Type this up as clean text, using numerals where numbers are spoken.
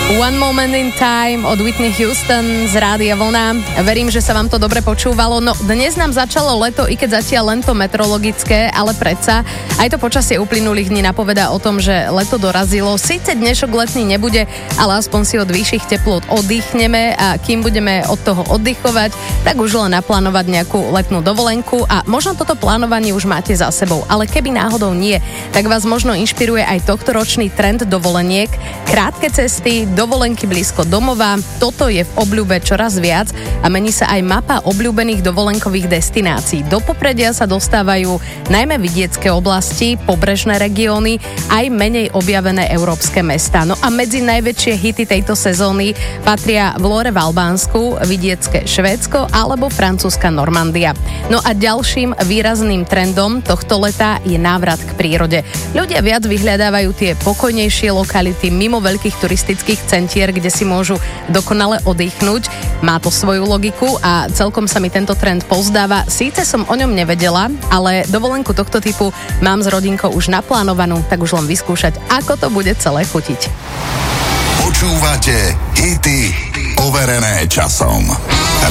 One Moment in Time od Whitney Houston z Rádia Vlna. Verím, že sa vám to dobre počúvalo. No dnes nám začalo leto, i keď zatiaľ len to meteorologické, ale predsa aj to počasie uplynulých dní napovedá o tom, že leto dorazilo. Síce dnešok letný nebude, ale aspoň si od vyšších teplôt oddychneme a kým budeme od toho oddychovať, tak už len naplánovať nejakú letnú dovolenku a možno toto plánovanie už máte za sebou, ale keby náhodou nie, tak vás možno inšpiruje aj tohtoročný trend dovoleniek, krátke cesty, dovolenky blízko domova. Toto je v obľúbe čoraz viac a mení sa aj mapa obľúbených dovolenkových destinácií. Do popredia sa dostávajú najmä vidiecké oblasti, pobrežné regióny, aj menej objavené európske mestá. No a medzi najväčšie hity tejto sezóny patria Vlore v Albánsku, vidiecké Švédsko alebo francúzska Normandia. No a ďalším výrazným trendom tohto leta je návrat k prírode. Ľudia viac vyhľadávajú tie pokojnejšie lokality mimo veľkých turistických centier, kde si môžu dokonale oddychnúť. Má to svoju logiku a celkom sa mi tento trend pozdáva. Síce som o ňom nevedela, ale dovolenku tohto typu mám s rodinkou už naplánovanú, tak už len vyskúšať, ako to bude celé chutiť. Počúvate hity overené časom.